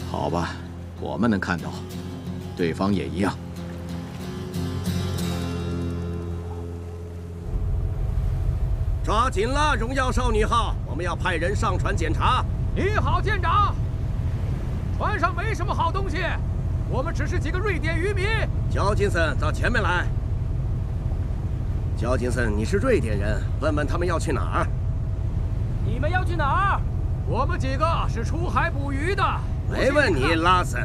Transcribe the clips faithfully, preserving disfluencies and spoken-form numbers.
好吧，我们能看到，对方也一样。 抓紧了，荣耀少女号，我们要派人上船检查。 你好，舰长。船上没什么好东西，我们只是几个瑞典渔民。 乔金森，到前面来。乔金森，你是瑞典人，问问他们要去哪儿。 你们要去哪儿？我们几个是出海捕鱼的。 没问你，拉森。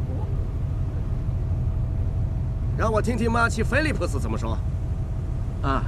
让我听听马奇菲利普斯怎么说。 啊。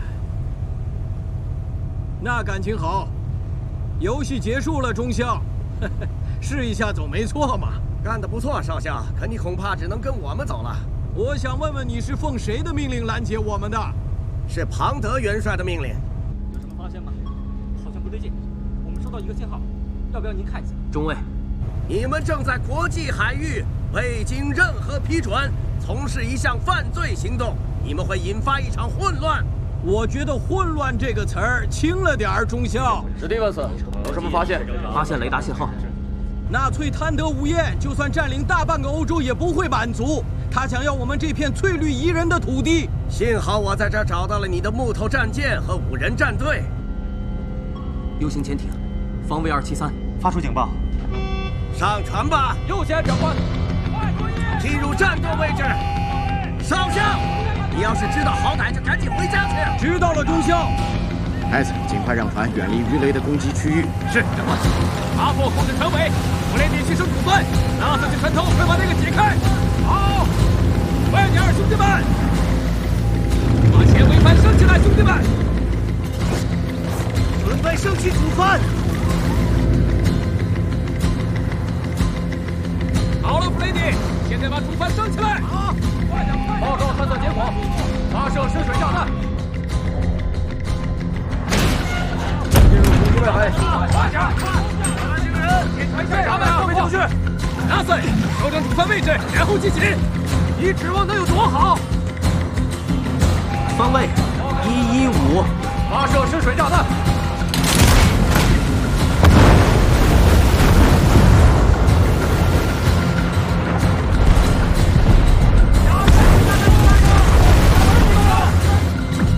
那感情好，游戏结束了，中校，试一下总没错嘛。 干得不错，少校，可你恐怕只能跟我们走了。 我想问问，你是奉谁的命令拦截我们的？ 是庞德元帅的命令。 有什么发现吗？好像不对劲，我们收到一个信号，要不要您看一下？ 中尉， 你们正在国际海域未经任何批准从事一项犯罪行动，你们会引发一场混乱。 我觉得“混乱”这个词儿轻了点儿，中校。 史蒂文斯，有什么发现？ 发现雷达信号。 纳粹贪得无厌，就算占领大半个欧洲也不会满足。他想要我们这片翠绿宜人的土地。 幸好我在这儿找到了你的木头战舰和五人战队。 U 型潜艇，方位二七三，发出警报。 上船吧， 右舷长官， 进入战斗位置。少校，你要是知道好歹，就赶紧回家去。 知道了，中校。 艾斯，尽快让船远离鱼雷的攻击区域。 是，长官。阿布控制船尾，弗雷迪牺牲主帆，拉上去船头，快把那个解开。好，快点，兄弟们！把前桅帆升起来，兄弟们！ 准备升起主帆。 好了，弗雷迪，现在把主帆升起来。好，快点，快点！报告探测结果，发射深水炸弹。 进入攻击位置。 快点！这个人，检查一下炸弹飞进去。拉森，调整主帆位置，然后进行。你指望能有多好？ 方位一一五， 发射深水炸弹。